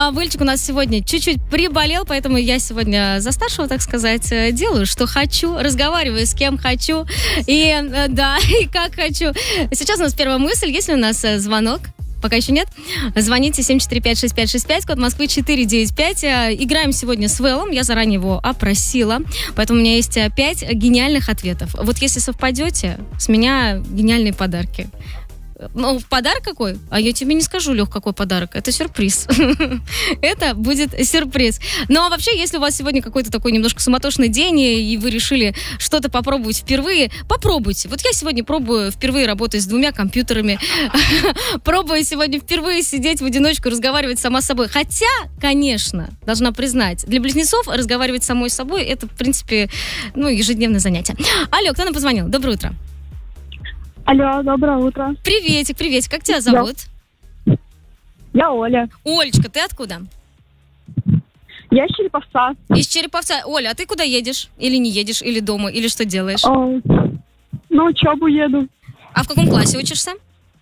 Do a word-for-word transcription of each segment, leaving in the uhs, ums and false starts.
А Вэльчик у нас сегодня чуть-чуть приболел, поэтому я сегодня за старшего, так сказать, делаю, что хочу, разговариваю с кем хочу, и да, и как хочу. Сейчас у нас первая мысль, если у нас звонок. Пока еще нет. Звоните семь четыре пять шесть пять шесть пять, код Москвы четыре девять пять. Играем сегодня с Вэллом. Я заранее его опросила. Поэтому у меня есть пять гениальных ответов. Вот если совпадете, с меня гениальные подарки. Ну, подарок какой? А я тебе не скажу, Лёх, какой подарок. Это сюрприз. Это будет сюрприз. Ну, а вообще, если у вас сегодня какой-то такой немножко суматошный день, и вы решили что-то попробовать впервые, попробуйте. Вот я сегодня пробую впервые работать с двумя компьютерами. Пробую сегодня впервые сидеть в одиночку, разговаривать сама с собой. Хотя, конечно, должна признать, для близнецов разговаривать самой с собой, это, в принципе, ну, ежедневное занятие. Алло, кто нам позвонил? Доброе утро. Алло, доброе утро. Приветик, приветик. Как тебя зовут? Я, я Оля. Олечка, ты откуда? Я из Череповца. Из Череповца. Оля, а ты куда едешь? Или не едешь, или дома, или что делаешь? О, на учебу еду. А в каком классе учишься?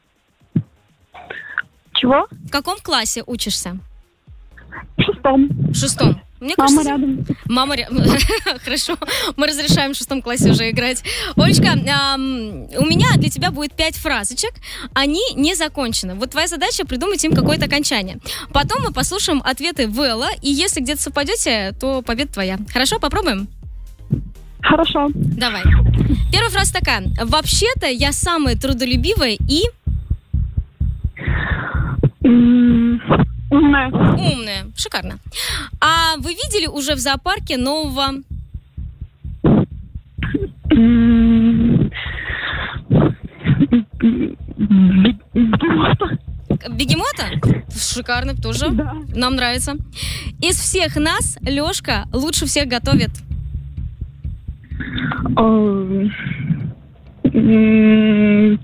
Чего? В каком классе учишься? В шестом. В шестом. Мне Мама кажется, рядом. Мама рядом. Хорошо. Мы разрешаем в шестом классе уже играть. Олечка, эм, у меня для тебя будет пять фразочек. Они не закончены. Вот твоя задача придумать им какое-то окончание. Потом мы послушаем ответы Вэлла. И если где-то совпадете, то победа твоя. Хорошо, попробуем? Хорошо. Давай. Первая фраза такая. Вообще-то я самая трудолюбивая и... М-м- Умная. Умная. Шикарно. А вы видели уже в зоопарке нового... М-м- Бегемота. Бегемота? Шикарно, тоже. Да. Нам нравится. Из всех нас Лёшка лучше всех готовит. О, м-м-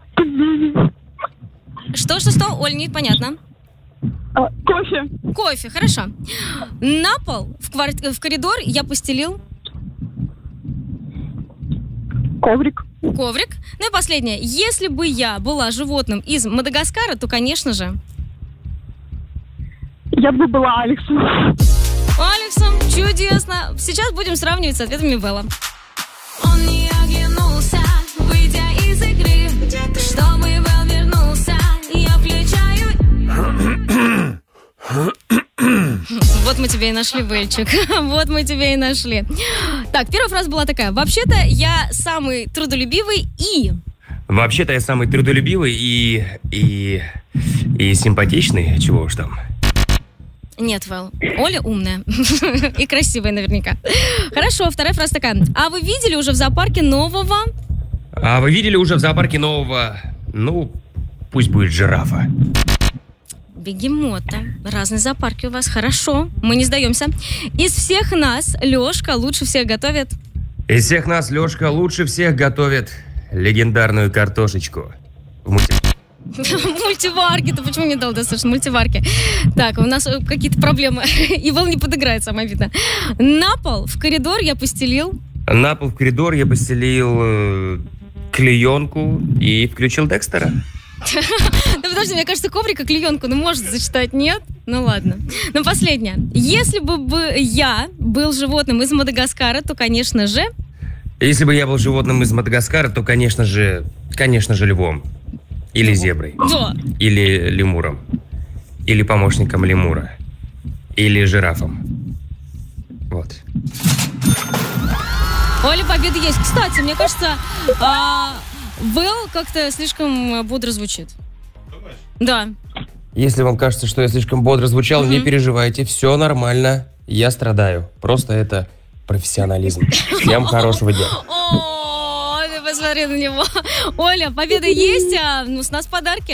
Что, что, что? Оль, непонятно. а, Кофе. Кофе, хорошо. На пол в, квар- в коридор я постелил Коврик. коврик. Ну и последнее. Если бы я была животным из Мадагаскара, то, конечно же... Я бы была Алексом. Алексом, чудесно. Сейчас будем сравнивать с ответами Вэлла. Он не оглянулся, выйдя из игры. Что мы Вэлл вернулся, я включаю. Вот мы тебя и нашли, Вэльчик. Вот мы тебя и нашли. Так, первая фраза была такая. Вообще-то я самый трудолюбивый и... Вообще-то я самый трудолюбивый и... и... и симпатичный. Чего уж там. Нет, Вэл. Оля умная. И красивая наверняка. Хорошо, вторая фраза такая. А вы видели уже в зоопарке нового... А вы видели уже в зоопарке нового... Ну, пусть будет жирафа. Бегемота. Разные зоопарки у вас. Хорошо, мы не сдаемся. Из всех нас Лёшка лучше всех готовит... Из всех нас Лёшка лучше всех готовит легендарную картошечку. В мульти... Мультиварки. Ты почему не дал достаточно мультиварки? Так, у нас какие-то проблемы. И Вэлл не подыграет, самое видно. На пол в коридор я постелил... На пол в коридор я постелил э, клеенку и включил Декстера. Да подожди, мне кажется, коврик и клеенку, ну, может зачитать, нет? Ну, ладно. Ну, последнее. Если бы бы я был животным из Мадагаскара, то, конечно же... Если бы я был животным из Мадагаскара, то, конечно же, конечно же, львом. Или зеброй. Да. Или лемуром. Или помощником лемура. Или жирафом. Вот. Оля, победа есть. Кстати, мне кажется, а, Вэлл как-то слишком бодро звучит. Думаешь? Да. Если вам кажется, что я слишком бодро звучал, Мгм. не переживайте, все нормально. Я страдаю. Просто это профессионализм. Всем хорошего дня. О, ты посмотри на него. Оля, победа есть, а ну, с нас подарки.